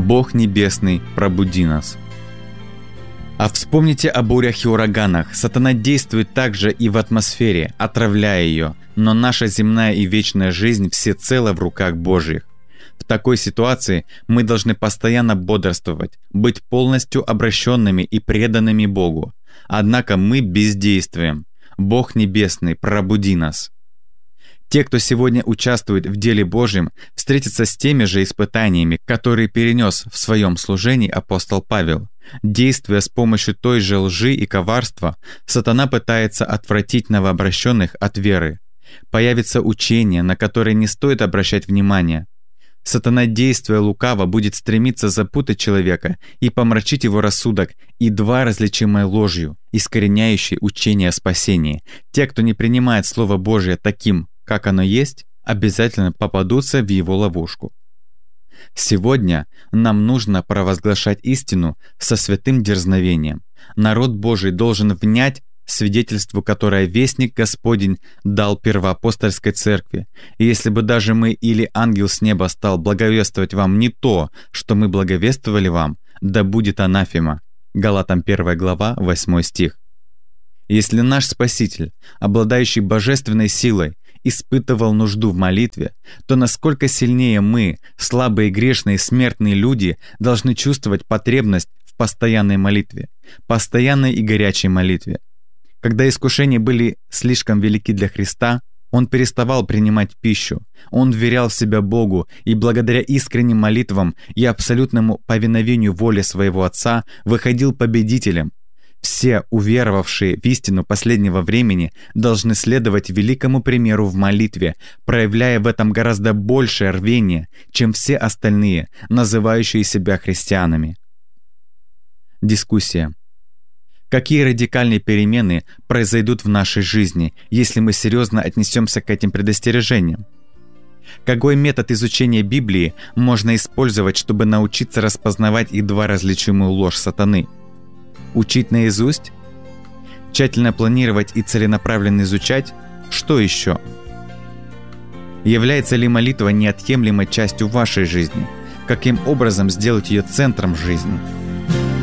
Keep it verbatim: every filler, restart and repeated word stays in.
Бог Небесный, пробуди нас. А вспомните о бурях и ураганах. Сатана действует также и в атмосфере, отравляя ее, но наша земная и вечная жизнь всецело в руках Божьих. В такой ситуации мы должны постоянно бодрствовать, быть полностью обращенными и преданными Богу. Однако мы бездействуем. Бог Небесный, пробуди нас. Те, кто сегодня участвует в деле Божьем, встретятся с теми же испытаниями, которые перенес в своем служении апостол Павел. Действуя с помощью той же лжи и коварства, сатана пытается отвратить новообращенных от веры. Появится учение, на которое не стоит обращать внимания. Сатана, действуя лукаво, будет стремиться запутать человека и помрачить его рассудок едва различимой ложью, искореняющей учение о спасении. Те, кто не принимает Слово Божие таким, как оно есть, обязательно попадутся в его ловушку. Сегодня нам нужно провозглашать истину со святым дерзновением. Народ Божий должен внять свидетельству, которое Вестник Господень дал первоапостольской церкви. И если бы даже мы или ангел с неба стал благовествовать вам не то, что мы благовествовали вам, да будет анафема. Галатам первая глава, восьмой стих. Если наш Спаситель, обладающий божественной силой, испытывал нужду в молитве, то насколько сильнее мы, слабые, грешные, смертные люди, должны чувствовать потребность в постоянной молитве, постоянной и горячей молитве. Когда искушения были слишком велики для Христа, Он переставал принимать пищу, Он вверял себя Богу и благодаря искренним молитвам и абсолютному повиновению воле своего Отца выходил победителем. Все уверовавшие в истину последнего времени должны следовать великому примеру в молитве, проявляя в этом гораздо большее рвение, чем все остальные, называющие себя христианами. Дискуссия. Какие радикальные перемены произойдут в нашей жизни, если мы серьезно отнесемся к этим предостережениям? Какой метод изучения Библии можно использовать, чтобы научиться распознавать едва различимую ложь сатаны? Учить наизусть? Тщательно планировать и целенаправленно изучать? Что еще? Является ли молитва неотъемлемой частью вашей жизни? Каким образом сделать ее центром жизни?